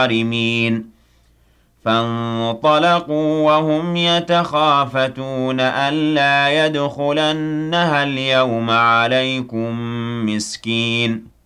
غارمين فانطلقوا وهم يتخافتون ألا يدخلنها اليوم عليكم مسكين